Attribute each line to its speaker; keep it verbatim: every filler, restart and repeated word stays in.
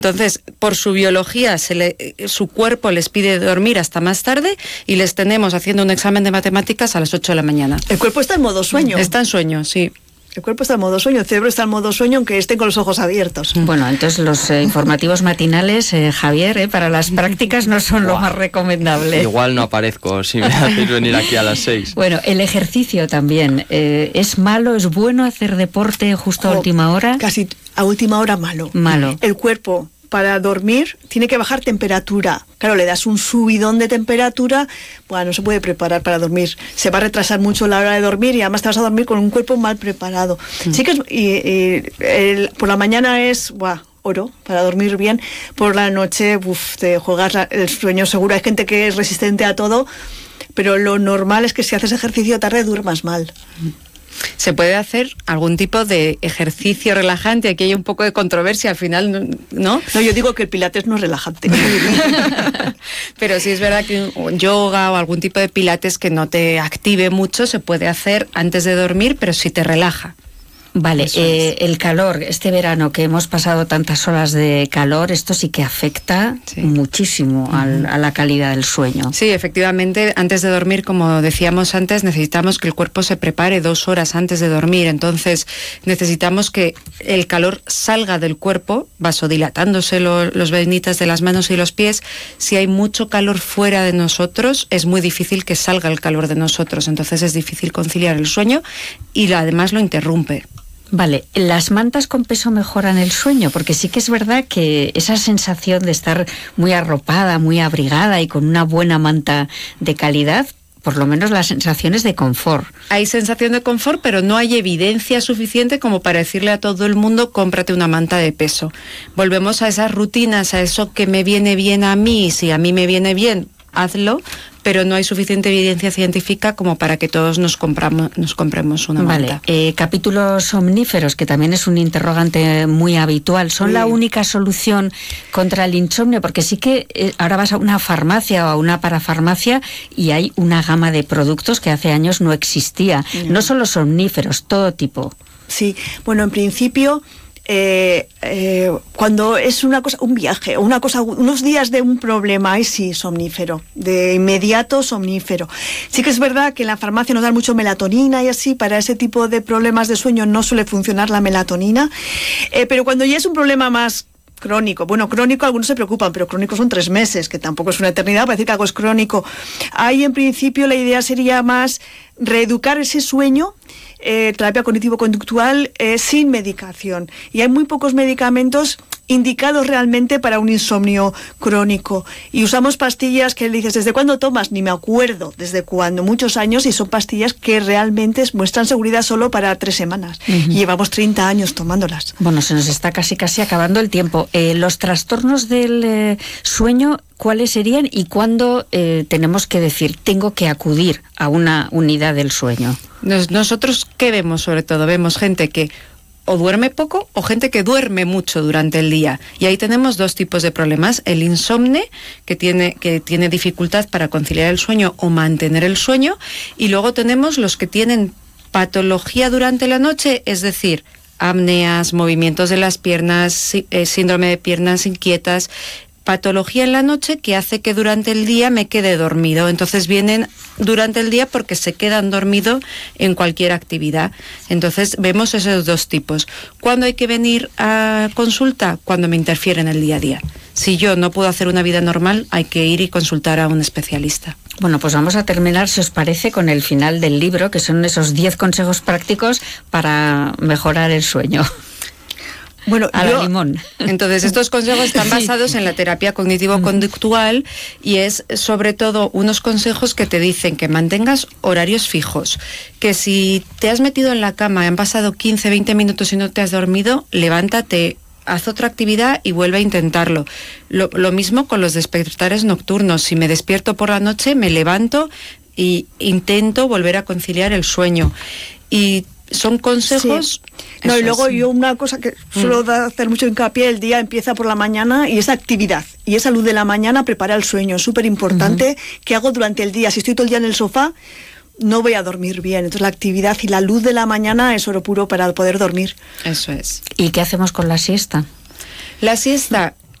Speaker 1: Entonces, por su biología, se le, su cuerpo les pide dormir hasta más tarde y les tenemos haciendo un examen de matemáticas a las ocho de la mañana.
Speaker 2: El cuerpo está en modo sueño.
Speaker 1: Está en sueño, sí.
Speaker 2: El cuerpo está en modo sueño, el cerebro está en modo sueño, aunque esté con los ojos abiertos.
Speaker 3: Bueno, entonces los eh, informativos matinales, eh, Javier, eh, para las prácticas no son
Speaker 4: Buah.
Speaker 3: lo más recomendable.
Speaker 4: Igual no aparezco si me hacéis venir aquí a las seis.
Speaker 3: Bueno, el ejercicio también. Eh, ¿Es malo, es bueno hacer deporte justo
Speaker 2: Oh,
Speaker 3: a última hora?
Speaker 2: Casi a última hora malo.
Speaker 3: Malo.
Speaker 2: El cuerpo, para dormir, tiene que bajar temperatura. Claro, le das un subidón de temperatura, bueno, no se puede preparar para dormir. Se va a retrasar mucho la hora de dormir y además te vas a dormir con un cuerpo mal preparado. Mm. Sí que es, y, y el, por la mañana es, buah, oro para dormir bien. Por la noche, uf, te juegas la, el sueño seguro. Hay gente que es resistente a todo, pero lo normal es que si haces ejercicio tarde duermas mal.
Speaker 1: Se puede hacer algún tipo de ejercicio relajante. Aquí hay un poco de controversia al final, ¿no?
Speaker 2: No, yo digo que el pilates no es relajante.
Speaker 1: Pero sí es verdad que un yoga o algún tipo de pilates que no te active mucho se puede hacer antes de dormir, pero sí te relaja.
Speaker 3: Vale, eh, el calor, este verano que hemos pasado tantas horas de calor, esto sí que afecta sí. muchísimo uh-huh. al, a la calidad del sueño.
Speaker 1: Sí, efectivamente, antes de dormir, como decíamos antes, necesitamos que el cuerpo se prepare dos horas antes de dormir. Entonces, necesitamos que el calor salga del cuerpo, vasodilatándose lo, los venitas de las manos y los pies. Si hay mucho calor fuera de nosotros, es muy difícil que salga el calor de nosotros. Entonces, es difícil conciliar el sueño y además lo interrumpe.
Speaker 3: Vale, ¿las mantas con peso mejoran el sueño? Porque sí que es verdad que esa sensación de estar muy arropada, muy abrigada y con una buena manta de calidad, por lo menos las sensaciones de confort.
Speaker 1: Hay sensación de confort, pero no hay evidencia suficiente como para decirle a todo el mundo, cómprate una manta de peso. Volvemos a esas rutinas, a eso que me viene bien a mí, y si a mí me viene bien, hazlo, pero no hay suficiente evidencia científica como para que todos nos compramos, nos compremos una
Speaker 3: vale.
Speaker 1: manta.
Speaker 3: Eh, capítulos somníferos, que también es un interrogante muy habitual, ¿son sí. la única solución contra el insomnio? Porque sí que eh, ahora vas a una farmacia o a una parafarmacia y hay una gama de productos que hace años no existía. No, no solo somníferos, todo tipo.
Speaker 2: Sí, bueno, en principio... Eh, eh, cuando es una cosa, un viaje, una cosa, unos días de un problema, ahí sí, somnífero, de inmediato somnífero. Sí que es verdad que en la farmacia nos dan mucho melatonina y así, para ese tipo de problemas de sueño no suele funcionar la melatonina, eh, pero cuando ya es un problema más crónico, bueno, crónico algunos se preocupan, pero crónico son tres meses, que tampoco es una eternidad para decir que algo es crónico. Ahí en principio la idea sería más reeducar ese sueño, Eh, terapia cognitivo-conductual eh, sin medicación. Y hay muy pocos medicamentos indicados realmente para un insomnio crónico. Y usamos pastillas que dices, ¿desde cuándo tomas? Ni me acuerdo desde cuándo, muchos años, y son pastillas que realmente muestran seguridad solo para tres semanas. Uh-huh. Y llevamos treinta años tomándolas.
Speaker 3: Bueno, se nos está casi casi acabando el tiempo. Eh, los trastornos del eh, sueño, ¿cuáles serían y cuándo eh, tenemos que decir, tengo que acudir a una unidad del sueño?
Speaker 1: Nos, nosotros, ¿qué vemos sobre todo? Vemos gente que o duerme poco o gente que duerme mucho durante el día. Y ahí tenemos dos tipos de problemas. El insomne, que tiene, que tiene dificultad para conciliar el sueño o mantener el sueño. Y luego tenemos los que tienen patología durante la noche, es decir, apneas, movimientos de las piernas, eh, síndrome de piernas inquietas, patología en la noche que hace que durante el día me quede dormido. Entonces vienen durante el día porque se quedan dormidos en cualquier actividad. Entonces vemos esos dos tipos. ¿Cuándo hay que venir a consulta? Cuando me interfiere en el día a día. Si yo no puedo hacer una vida normal, hay que ir y consultar a un especialista.
Speaker 3: Bueno, pues vamos a terminar, si os parece, con el final del libro, que son esos diez consejos prácticos para mejorar el sueño.
Speaker 2: Bueno,
Speaker 3: a
Speaker 2: yo,
Speaker 3: la limón.
Speaker 1: Entonces, estos consejos están basados en la terapia cognitivo-conductual y es sobre todo unos consejos que te dicen que mantengas horarios fijos, que si te has metido en la cama y han pasado quince, veinte minutos y no te has dormido, levántate, haz otra actividad y vuelve a intentarlo. Lo, lo mismo con los despertares nocturnos. Si me despierto por la noche, me levanto e intento volver a conciliar el sueño. Y son consejos...
Speaker 2: Sí. No, y luego es. yo una cosa que suelo mm. hacer mucho hincapié, el día empieza por la mañana y esa actividad, y esa luz de la mañana prepara el sueño, es súper importante. Uh-huh. Que hago durante el día. Si estoy todo el día en el sofá, no voy a dormir bien. Entonces la actividad y la luz de la mañana es oro puro para poder dormir.
Speaker 1: Eso es.
Speaker 3: ¿Y qué hacemos con la siesta?
Speaker 1: La siesta